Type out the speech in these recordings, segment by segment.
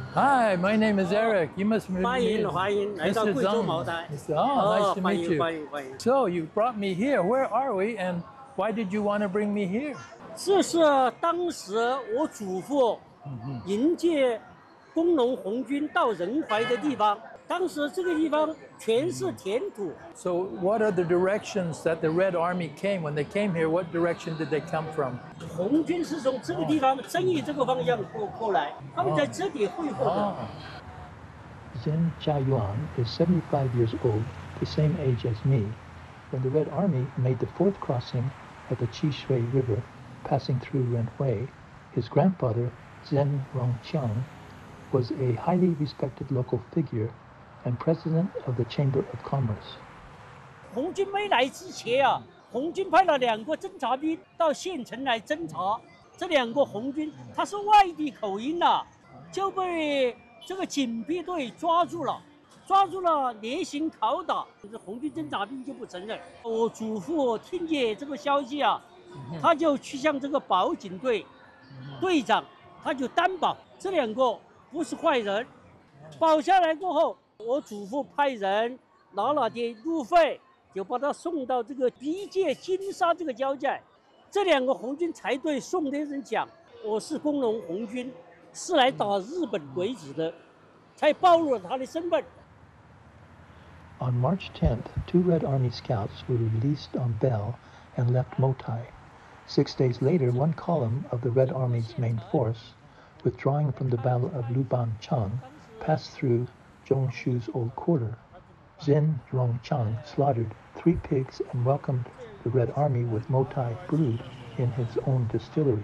Hi, my name is Eric. You must meet 欢迎来到 Mr. 贵州 Zhang. 茅台。 Nice to meet you. 欢迎。 So you brought me here. Where are we, and why did you want to bring me here? 这是当时我祖父迎接工农红军到仁怀的地方。当时这个地方全是田土。 So what are the directions that the Red Army came? When they came here, what direction did they come from? 红军是从这个地方遵义这个方向过来，他们在这里会合的。 Zhen Jiayuan is 75 years old, the same age as me, when the Red Army made the fourth crossing at the Qishui River, passing through Renhui. His grandfather, Zhen Rongqiang, was a highly respected local figure and president of the Chamber of Commerce. 红军没来之前啊，红军派了2个侦察兵到县城来侦察。这2个红军他是外地口音呐，就被这个警备队抓住了，连行拷打。这红军侦察兵就不承认。我祖父听见这个消息啊，他就去向这个保警队队长，他就担保这2个不是坏人。保下来过后，我祖父派人拿了点路费，就把他送到这个逼界金沙这个交界。这2个红军才对送的人讲，我是工农红军，是来打日本鬼子的，才暴露了他的身份。 On March 10th, 2 Red Army scouts were released on Bell and left Motai. 6 days later, 1 column of the Red Army's main force, withdrawing from the Battle of Lubanchang, passed through Zhongshu's old quarter. Zhen Rongqiang slaughtered 3 pigs and welcomed the Red Army with Motai brewed in his own distillery.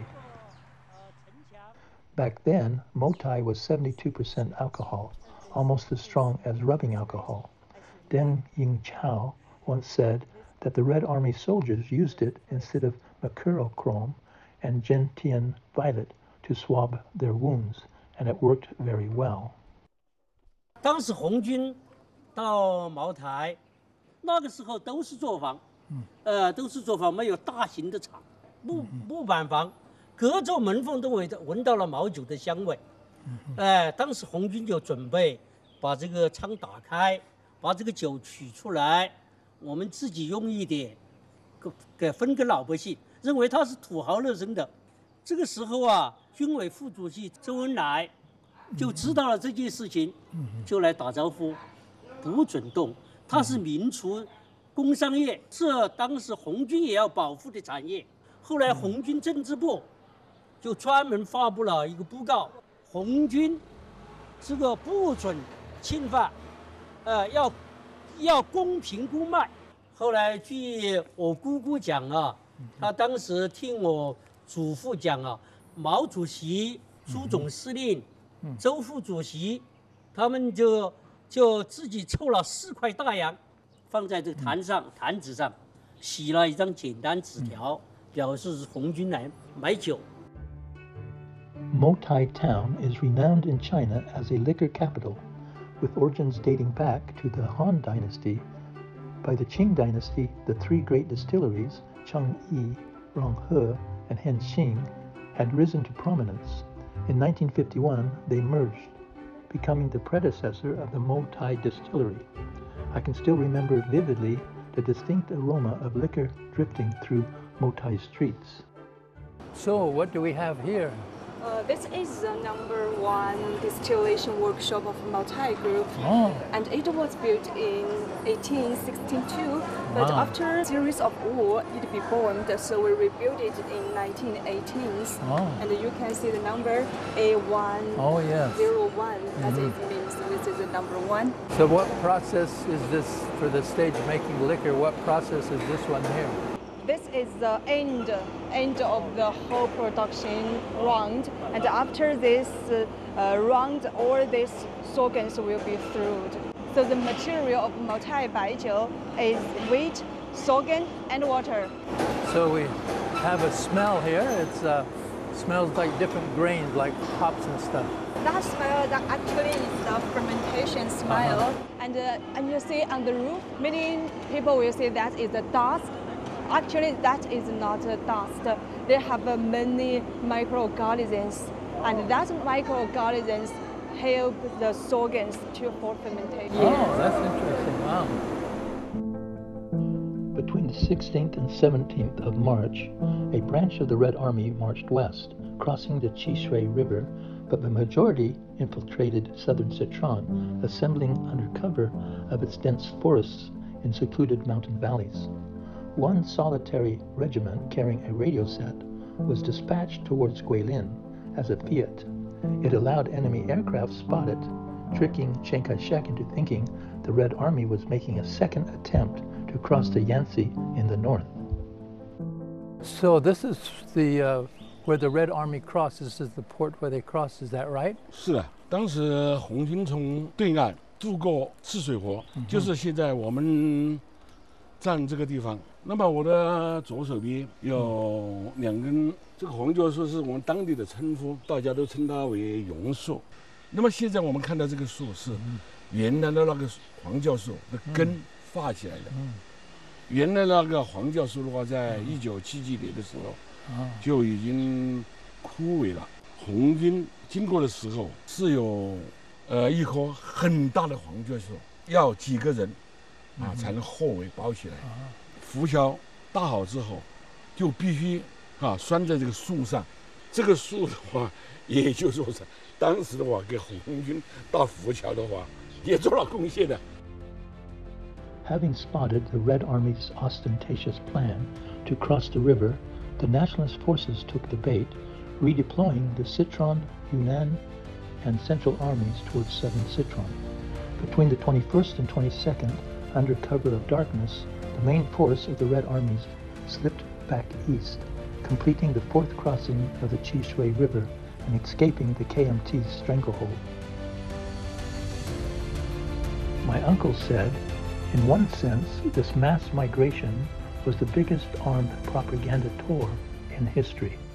Back then, Motai was 72% alcohol, almost as strong as rubbing alcohol. Deng Yingchao once said that the Red Army soldiers used it instead of mercurochrome and gentian violet to swab their wounds, and it worked very well. 当时红军到茅台，那个时候都是作坊，都是作坊，没有大型的厂，木板房，隔着门缝都闻到了茅酒的香味。当时红军就准备把这个仓打开，把这个酒取出来，我们自己用一点，给分给老百姓，认为它是土豪热身的。这个时候啊，军委副主席周恩来就知道了这件事情，就来打招呼，不准动。它是民族工商业，是当时红军也要保护的产业。后来红军政治部就专门发布了一个布告，红军这个不准侵犯，要公平公卖。后来据我姑姑讲啊，她当时听我祖父讲啊，毛主席、朱总司令、周副主席，他们就自己凑了4块大洋，放在这个坛子上，写了一张简单纸条，表示是红军来买酒。 Motai town is renowned in China as a liquor capital, with origins dating back to the Han Dynasty. By the Qing Dynasty, the 3 great distilleries, Chengyi, Ronghe, and Hengqin, had risen to prominence. In 1951, they merged, becoming the predecessor of the Motai distillery. I can still remember vividly the distinct aroma of liquor drifting through Motai streets. So what do we have here? This is the #1 distillation workshop of Motai Group, and it was built in 1862. But after a series of war, it deformed, so we rebuilt it in 1918s. And you can see the number A101. Oh, yes. As it means this is the #1. So what process is this for the stage making liquor? What process is this one here? This is the end of the whole production round, and after this round, all these sorghums will be through. So the material of Motai Baijiu is wheat, sorghum, and water. So we have a smell here. It smells like different grains, like hops and stuff. That smell that actually is the fermentation smell, and you see on the roof, many people will say that is the dust. Actually, that is not dust. They have many microorganisms, and that microorganisms help the sorghums to for fermentation. Oh, that's interesting. Wow. Between the 16th and 17th of March, a branch of the Red Army marched west, crossing the Qishui River, but the majority infiltrated southern Sichuan, assembling under cover of its dense forests in secluded mountain valleys. One solitary regiment carrying a radio set was dispatched towards Guilin as a fiat. It allowed enemy aircraft spot it, tricking Chiang Kai-shek into thinking the Red Army was making a second attempt to cross the Yangtze in the north. So this is the where the Red Army crosses, is the port where they cross, is that right? 是的，当时红军从对岸渡过赤水河，就是现在我们站这个地方。那么我的左手边有2根，这个黄教树是我们当地的称呼，大家都称它为榕树。那么现在我们看到这个树是原来的那个黄教树的根发起来的。原来那个黄教树的话，在1977年的时候就已经枯萎了。红军经过的时候是有一棵很大的黄教树，要几个人才能后围包起来。浮桥搭好之后，就必须拴在这个树上。这个树的话，也就是说是当时的话给红军搭浮桥的话，也做了贡献的。 Having spotted the Red Army's ostentatious plan to cross the river, the nationalist forces took the bait, redeploying the Sichuan, Yunnan, and Central armies towards southern Sichuan. Between the 21st and 22nd, under cover of darkness, the main force of the Red Armies slipped back east, completing the fourth crossing of the Qishui River and escaping the KMT's stranglehold. My uncle said, in one sense, this mass migration was the biggest armed propaganda tour in history.